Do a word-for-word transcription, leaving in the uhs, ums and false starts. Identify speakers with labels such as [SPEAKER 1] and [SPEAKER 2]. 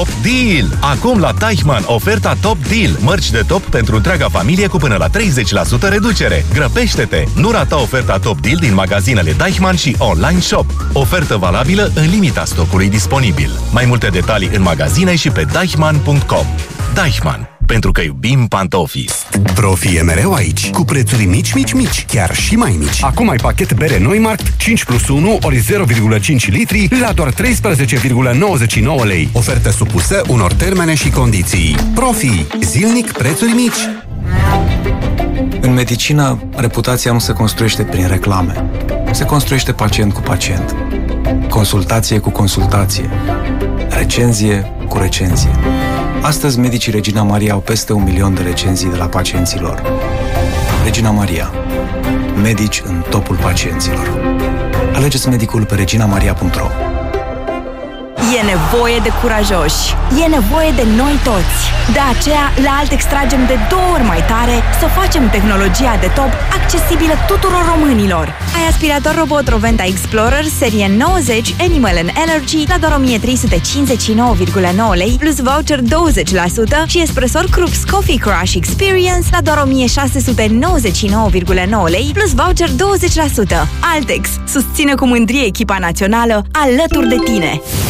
[SPEAKER 1] Top Deal! Acum la Deichmann, oferta Top Deal. Mărci de top pentru întreaga familie cu până la treizeci la sută reducere. Grăbește-te! Nu rata oferta Top Deal din magazinele Deichmann și online shop. Ofertă valabilă în limita stocului disponibil. Mai multe detalii în magazine și pe deichmann punct com. Deichmann. Pentru că iubim pantofii.
[SPEAKER 2] Profi e mereu aici, cu prețuri mici, mici, mici, chiar și mai mici. Acum ai pachet bere Neumarkt cinci plus unu ori zero virgulă cinci litri la doar treisprezece virgulă nouăzeci și nouă lei. Ofertă supusă unor termene și condiții. Profi, zilnic prețuri mici.
[SPEAKER 3] În medicină, reputația nu se construiește prin reclame. Se construiește pacient cu pacient. Consultație cu consultație. Recenzie cu recenzie. Astăzi, medicii Regina Maria au peste un milion de recenzii de la pacienților. Regina Maria. Medici în topul pacienților. Alegeți medicul pe regina maria punct ro.
[SPEAKER 4] E nevoie de curajoși. E nevoie de noi toți. De aceea, la Alt extragem de două ori mai tare să facem tehnologia de top accesibilă tuturor românilor. Ai aspirator robot Roventa Explorer serie nouăzeci Animal and Allergy la doar o mie trei sute cincizeci și nouă virgulă nouă lei plus voucher douăzeci la sută și espresor Krups Coffee Crush Experience la doar o mie șase sute nouăzeci și nouă virgulă nouă lei plus voucher douăzeci la sută. Altex susține cu mândrie echipa națională alături de tine.